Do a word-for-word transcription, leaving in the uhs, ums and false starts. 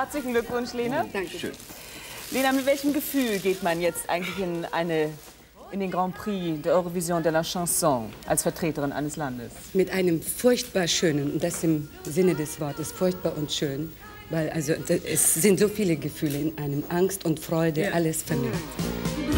Herzlichen Glückwunsch, Lena. Danke. Schön. Lena, mit welchem Gefühl geht man jetzt eigentlich in, eine, in den Grand Prix der Eurovision de la Chanson als Vertreterin eines Landes? Mit einem furchtbar schönen, und das im Sinne des Wortes, furchtbar und schön, weil also es sind so viele Gefühle in einem, Angst und Freude, alles vermischt.